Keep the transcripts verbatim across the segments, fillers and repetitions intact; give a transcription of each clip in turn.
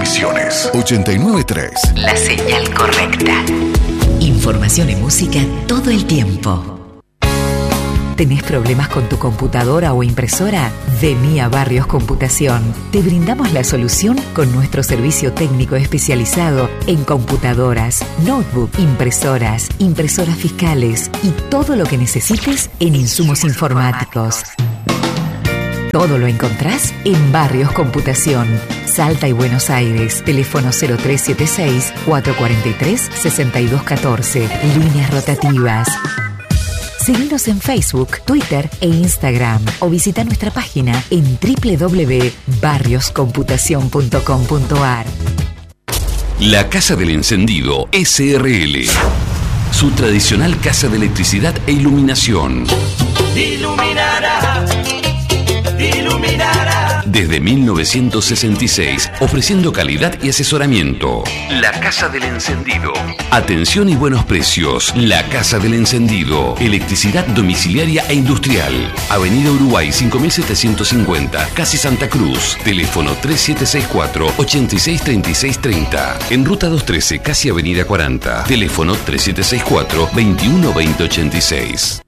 Misiones. ochenta y nueve punto tres. La señal correcta. Información y música todo el tiempo. ¿Tenés problemas con tu computadora o impresora? Vení a Barrios Computación. Te brindamos la solución con nuestro servicio técnico especializado en computadoras, notebook, impresoras, impresoras fiscales y todo lo que necesites en insumos informáticos. Todo lo encontrás en Barrios Computación. Salta y Buenos Aires. Teléfono cero tres siete seis, cuatro cuatro tres, seis dos uno cuatro. Líneas rotativas. Seguinos en Facebook, Twitter e Instagram o visita nuestra página en doble u doble u doble u punto barrios computación punto com punto a r. La Casa del Encendido S R L. Su tradicional casa de electricidad e iluminación. Iluminará, iluminará. Desde mil novecientos sesenta y seis, ofreciendo calidad y asesoramiento. La Casa del Encendido. Atención y buenos precios. La Casa del Encendido. Electricidad domiciliaria e industrial. Avenida Uruguay cinco mil setecientos cincuenta, Casi Santa Cruz. Teléfono tres siete seis cuatro, ocho seis tres seis tres cero. En Ruta doscientos trece, casi Avenida cuarenta. Teléfono tres siete seis cuatro, veintiuno veinte ochenta y seis.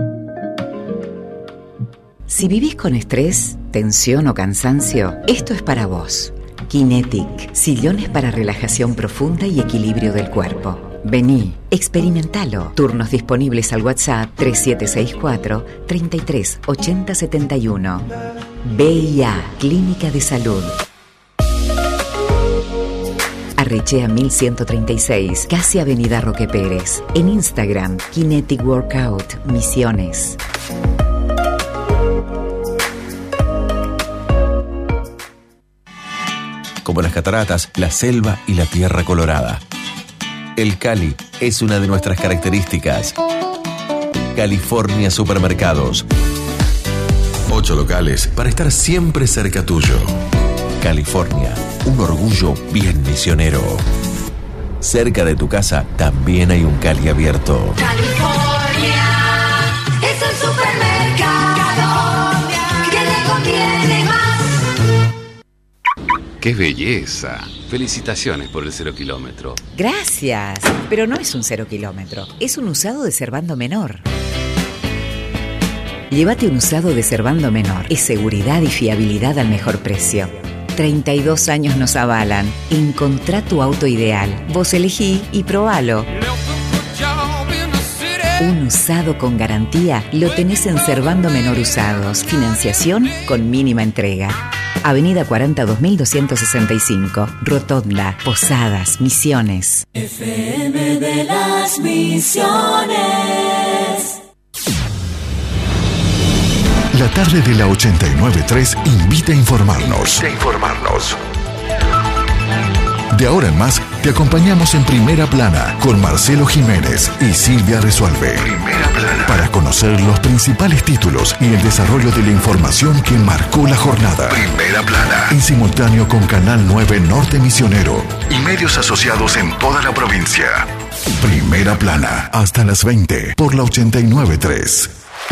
Si vivís con estrés, tensión o cansancio, esto es para vos. Kinetic, sillones para relajación profunda y equilibrio del cuerpo. Vení, experimentalo. Turnos disponibles al WhatsApp tres siete seis cuatro, treinta y tres, ochenta setenta y uno. B I A, Clínica de Salud. Arrechea mil ciento treinta y seis, casi Avenida Roque Pérez. En Instagram, Kinetic Workout, Misiones. Como las cataratas, la selva y la tierra colorada. El Cali es una de nuestras características. California Supermercados. Ocho locales para estar siempre cerca tuyo. California, un orgullo bien misionero. Cerca de tu casa también hay un Cali abierto. California es el supermercado que le conviene más. ¡Qué belleza! Felicitaciones por el cero kilómetro. Gracias, pero no es un cero kilómetro, es un usado de Servando Menor. Llévate un usado de Servando Menor. Es seguridad y fiabilidad al mejor precio. treinta y dos años nos avalan. Encontrá tu auto ideal. Vos elegí y probalo. Un usado con garantía lo tenés en Servando Menor Usados. Financiación con mínima entrega. Avenida cuarenta, dos mil doscientos sesenta y cinco. Rotonda, Posadas, Misiones. F M de las Misiones. La tarde de la ochenta y nueve punto tres invita a informarnos. Invita a informarnos. De ahora en más, te acompañamos en Primera Plana con Marcelo Jiménez y Silvia Resuelve. Primera Plana. Para conocer los principales títulos y el desarrollo de la información que marcó la jornada. Primera Plana. En simultáneo con Canal nueve Norte Misionero y medios asociados en toda la provincia. Primera Plana. Hasta las veinte por la ochenta y nueve punto tres.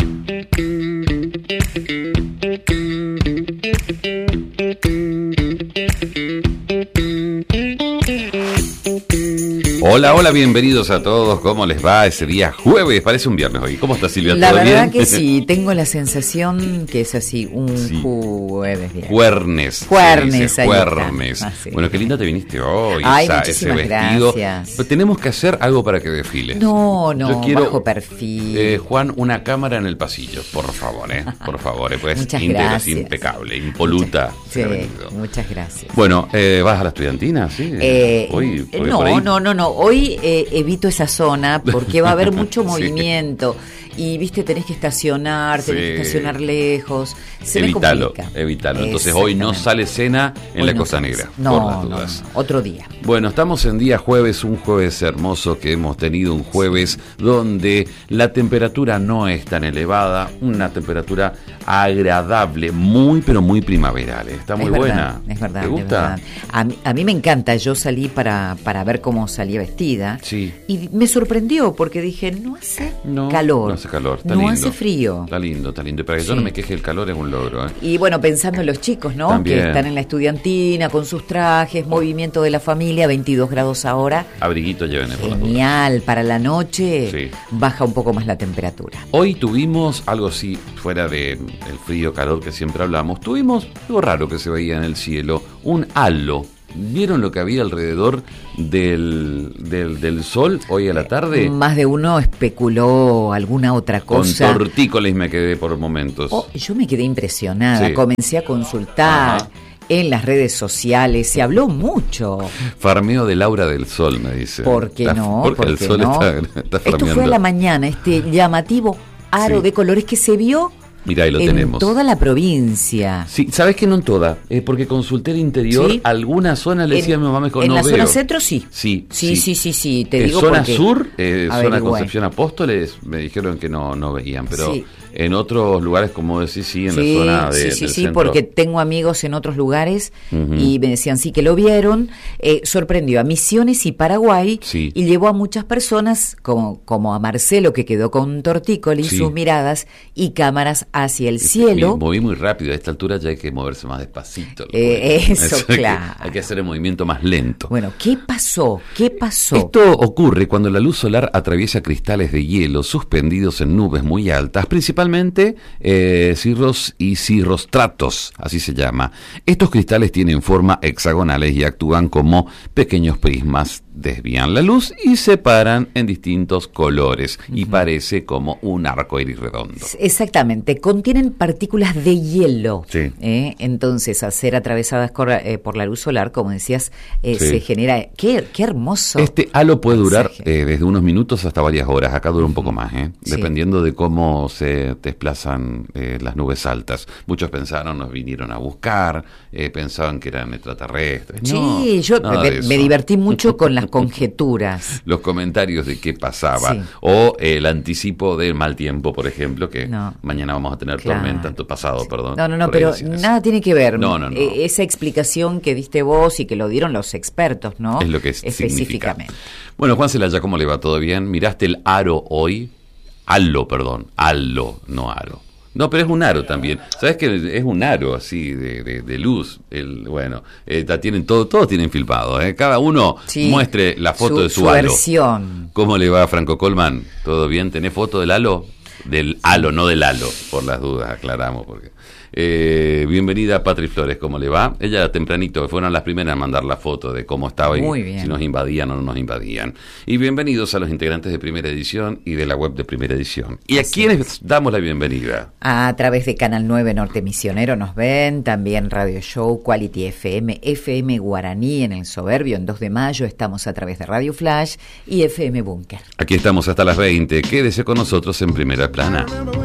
Hola, hola, bienvenidos a todos. ¿Cómo les va ese día jueves? Parece un viernes hoy. ¿Cómo estás, Silvia? La ¿Todo verdad bien? que sí, tengo la sensación que es así, un Sí. jueves. Bien. Juernes. Juernes, se dice, ahí juernes. está. Ah, sí. Bueno, qué linda te viniste hoy. Ay, esa, muchísimas ese vestido. gracias. Pero tenemos que hacer algo para que desfiles. No, no, Yo quiero, bajo perfil. Eh, Juan, una cámara en el pasillo, por favor, ¿eh? Por favor, eh, pues Muchas íntegra, gracias. impecable, impoluta. Sí, muchas gracias. Bueno, eh, ¿vas a la estudiantina? Sí. Eh, hoy, hoy no, por ahí. no, no, no. Hoy eh, evito esa zona porque va a haber mucho Sí. movimiento. Y, viste, tenés que estacionar, tenés Sí. que estacionar lejos. Se me Evítalo, complica. evítalo. Entonces hoy no sale cena en Hoy la no Costa sale Negra, cena. por No, las no, dudas. no, otro día. Bueno, estamos en día jueves, un jueves hermoso que hemos tenido, un jueves donde la temperatura no es tan elevada, una temperatura agradable, muy pero muy primaveral, ¿eh? Está muy Es verdad, buena. es verdad. ¿Te es gusta? verdad. A mí, a mí me encanta. Yo salí para, para ver cómo salía vestida. Sí. Y me sorprendió porque dije, no hace No, calor. no hace calor, está no lindo. hace frío. Está lindo, está lindo. Y para que Sí. yo no me queje, el calor es un logro, ¿eh? Y bueno, pensando en los chicos, ¿no? También. Que están en la estudiantina con sus trajes, movimiento de la familia, veintidós grados ahora. Abriguito lleven por las dudas. Genial, para la noche Sí. baja un poco más la temperatura. Hoy tuvimos algo así, fuera del frío, calor que siempre hablamos, tuvimos algo raro que se veía en el cielo, un halo. ¿Vieron lo que había alrededor del, del, del sol hoy a la tarde? Más de uno especuló alguna otra cosa. Con tortícolis me quedé por momentos. Oh, yo me quedé impresionada, Sí. comencé a consultar Ajá. en las redes sociales, se habló mucho. Farmeo de Laura del Sol, me dice. ¿Por qué Está- no? Porque ¿Por el qué sol no? está, está Esto farmeando. fue a la mañana, este llamativo aro Sí. de colores que se vio Mirá, ahí lo en tenemos. toda la provincia. Sí, ¿sabes que no en toda? Eh, porque consulté el interior, Sí. alguna zona le decía En- a mi mamá, me dijo, en no la veo. zona centro sí. Sí, Sí, sí, sí, sí, te Eh, digo zona porque sur, eh, zona averigüé. Concepción Apóstoles, me dijeron que no, no veían, pero Sí. en otros lugares, como decís, sí, en Sí, la zona de, sí, sí, del sí, centro. porque tengo amigos en otros lugares Ujú. y me decían sí que lo vieron. Eh, sorprendió a Misiones y Paraguay Sí. y llevó a muchas personas, como, como a Marcelo que quedó con tortícolis, Sí. sus miradas y cámaras hacia el Me cielo. moví muy rápido, a esta altura ya hay que moverse más despacito. Eh, eso, hay que- claro. hay que hacer el movimiento más lento. Bueno, ¿qué pasó? ¿Qué pasó? Esto ocurre cuando la luz solar atraviesa cristales de hielo suspendidos en nubes muy altas, principalmente eh, cirros y cirrostratos, así se llama. Estos cristales tienen forma hexagonales y actúan como pequeños prismas, desvían la luz y separan en distintos colores y parece como un arco iris redondo. Exactamente, contienen partículas de hielo. Sí. ¿eh? Entonces, al ser atravesadas por, eh, por la luz solar, como decías, eh, Sí. se genera... ¡Qué, qué hermoso! Este halo puede durar Mensaje. eh, desde unos minutos hasta varias horas. Acá dura un poco más, ¿eh? Sí. Dependiendo de cómo se desplazan eh, las nubes altas. Muchos pensaron, nos vinieron a buscar, eh, pensaban que eran extraterrestres. No, Sí, yo nada me, de me eso. divertí mucho con las conjeturas. Los comentarios de qué pasaba. Sí. O el anticipo del mal tiempo, por ejemplo, que No. mañana vamos a tener Claro. tormenta, en tu pasado, perdón. No, no, no, por ahí pero decían eso. nada tiene que ver. No, no, no. Eh, esa explicación que diste vos y que lo dieron los expertos, ¿no? Es lo que significa. específicamente. Bueno, Juan Celaya, ¿cómo le va? ¿Todo bien? ¿Miraste el aro hoy? Halo, perdón. Halo, no aro. No, pero es un aro también. ¿Sabes que es un aro así de, de, de luz? El, bueno, eh, ta- tienen todo, todos tienen filmado, ¿eh? Cada uno Sí, muestre la foto su- de su, su halo. versión. ¿Cómo le va, Franco Colman? ¿Todo bien? ¿Tenés foto del halo? Del halo, no del halo, por las dudas, aclaramos. porque eh, Bienvenida Patri Flores, ¿cómo le va? Ella tempranito, fueron las primeras a mandar la foto de cómo estaba y Muy bien. si nos invadían o no nos invadían. Y bienvenidos a los integrantes de Primera Edición y de la web de Primera Edición. ¿Y a Así quiénes damos la bienvenida? A través de Canal nueve Norte Misionero nos ven, también Radio Show, Quality F M, F M Guaraní en El Soberbio, en dos de mayo, estamos a través de Radio Flash y F M Búnker. Aquí estamos hasta las veinte. Quédese con nosotros en Primera Plana.